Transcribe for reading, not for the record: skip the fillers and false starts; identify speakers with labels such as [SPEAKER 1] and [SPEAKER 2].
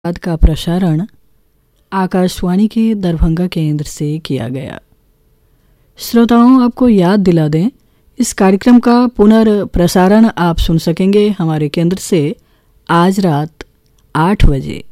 [SPEAKER 1] बाद का प्रसारण आकाशवाणी के दरभंगा केंद्र से किया गया। श्रोताओं, आपको याद दिला दें, इस कार्यक्रम का पुनर्प्रसारण आप सुन सकेंगे हमारे केंद्र से आज रात 8 बजे।